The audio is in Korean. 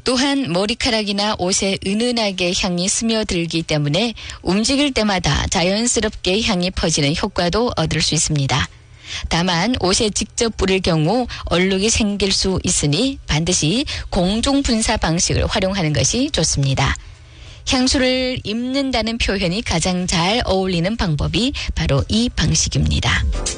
또한 머리카락이나 옷에 은은하게 향이 스며들기 때문에 움직일 때마다 자연스럽게 향이 퍼지는 효과도 얻을 수 있습니다. 다만 옷에 직접 뿌릴 경우 얼룩이 생길 수 있으니 반드시 공중 분사 방식을 활용하는 것이 좋습니다. 향수를 입는다는 표현이 가장 잘 어울리는 방법이 바로 이 방식입니다.